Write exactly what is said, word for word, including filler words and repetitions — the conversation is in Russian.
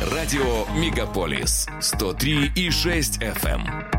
Радио «Мегаполис» сто три и шесть эф эм.